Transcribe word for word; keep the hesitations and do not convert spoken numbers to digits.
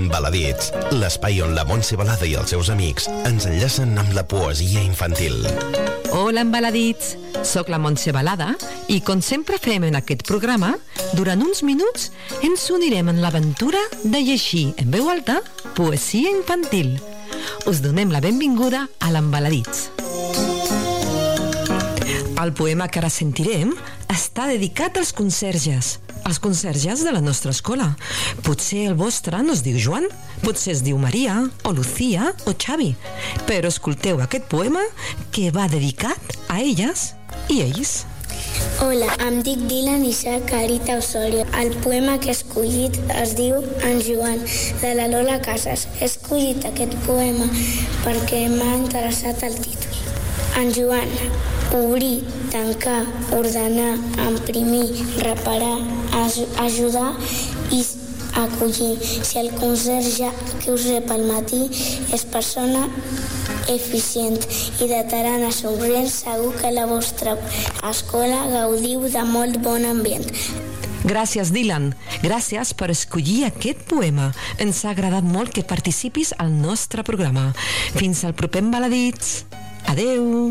Embaladits, l'espai on la Montse Balada i els seus amics ens enllacen amb la poesia infantil. Hola, Embaladits! Soc la Montse Balada i, com sempre fem en aquest programa, durant uns minuts ens unirem en l'aventura de llegir en veu alta poesia infantil. Us donem la benvinguda a l'Embaladits. El poema que ara sentirem està dedicat als conserges, als conserges de la nostra escola. Potser el vostre no es diu Joan, potser es diu Maria, o Lucía, o Xavi, però escolteu aquest poema que va dedicat a elles i ells. Hola, em dic Dylan i soc Carita Osorio. El poema que he escollit es diu En Joan, de la Lola Casas. He escollit aquest poema perquè m'ha interessat el títol. En Joan, obrir, tancar, ordenar, imprimir, reparar, ajudar i acollir. Si el conserge que us rep al matí és persona eficient i de tarana somrient, segur que la vostra escola gaudiu de molt bon ambient. Gràcies, Dylan. Gràcies per escollir aquest poema. Ens ha agradat molt que participis al nostre programa. Fins al proper Embaladits. Adeu!